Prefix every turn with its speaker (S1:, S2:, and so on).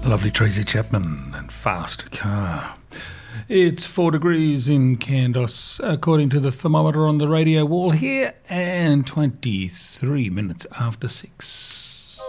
S1: Lovely Tracy Chapman and Fast Car. It's 4 degrees in Kandos, according to the thermometer on the radio wall here, and 23 minutes after 6.